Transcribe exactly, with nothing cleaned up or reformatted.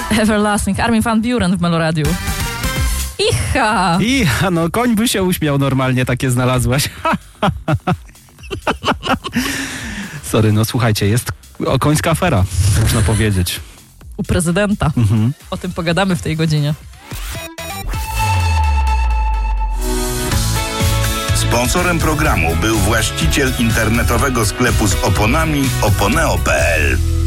Everlasting, Armin van Buuren w Meloradiu. Icha! Icha, no koń by się uśmiał normalnie, takie znalazłaś. Sorry, no słuchajcie, jest o, końska afera, można powiedzieć. U prezydenta. Mhm. O tym pogadamy w tej godzinie. Sponsorem programu był właściciel internetowego sklepu z oponami oponeo kropka pe el.